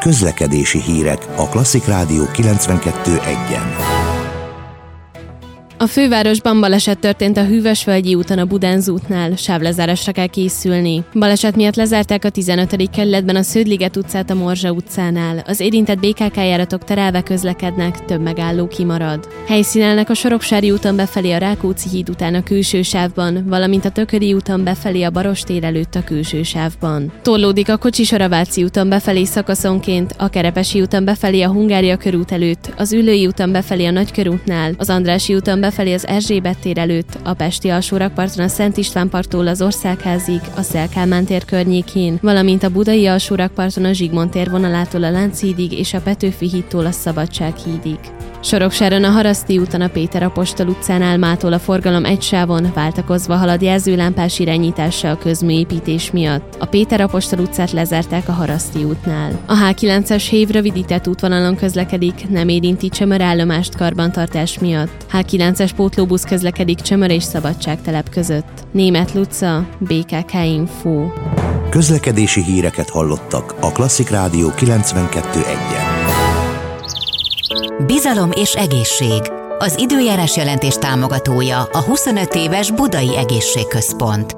Közlekedési hírek a Klasszik Rádió 92.1-en. A fővárosban baleset történt a Hűvösvölgyi úton a Budánz útnál, sávlezárásra kell készülni. Baleset miatt lezárták a 15. kerületben a Sződliget utcát a Morzsa utcánál. Az érintett BKK járatok terelve közlekednek, több megálló kimarad. Helyszínelnek a Soroksári úton befelé a Rákóczi híd után a külső sávban, valamint a Tököli úton befelé a Barostér előtt a külső sávban. Torlódik a Kocsisor a Váci úton befelé szakaszonként, a Kerepesi úton befelé a Hungária körút előtt, az Üllői úton befelé a Nagykörútnál, az Andrássy úton befelé az Erzsébet tér előtt, a pesti alsórakparton a Szent István parttól az Országházig, a Széll Kálmán tér környékén, valamint a budai alsórakparton a Zsigmond tér vonalától a Lánchídig és a Petőfi hídtól a Szabadság hídig. Soroksáron a Haraszti úton a Péter Apostol utcánál mától a forgalom egy sávon váltakozva halad jelzőlámpás irányítással a közműépítés miatt. A Péter Apostol utcát lezárták a Haraszti útnál. A H9-es hév rövidített útvonalon közlekedik, nem érinti Csömör állomást karbantartás miatt. H9-es pótlóbusz közlekedik Csömör és Szabadságtelep között. Németh Luca, BKK Info. Közlekedési híreket hallottak a Klasszik Rádió 92.1-en. Bizalom és egészség. Az időjárás jelentés támogatója a 25 éves Budai Egészségközpont.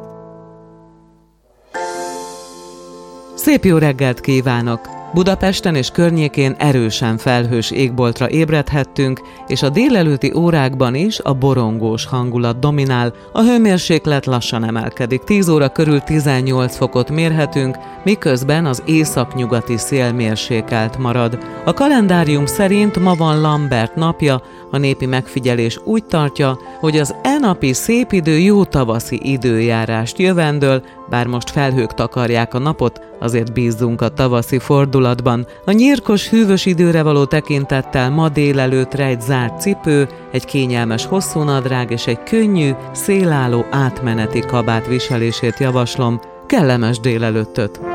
Szép jó reggelt kívánok! Budapesten és környékén erősen felhős égboltra ébredhettünk, és a délelőtti órákban is a borongós hangulat dominál, a hőmérséklet lassan emelkedik. 10 óra körül 18 fokot mérhetünk, miközben az északnyugati szél mérsékelt marad. A kalendárium szerint ma van Lambert napja, a népi megfigyelés úgy tartja, hogy az napi szép idő jó tavaszi időjárást jövendöl, bár most felhők takarják a napot, azért bízzunk a tavaszi fordulatban. A nyírkos, hűvös időre való tekintettel ma délelőttre egy zárt cipő, egy kényelmes hosszú nadrág és egy könnyű, szélálló átmeneti kabát viselését javaslom. Kellemes délelőttöt!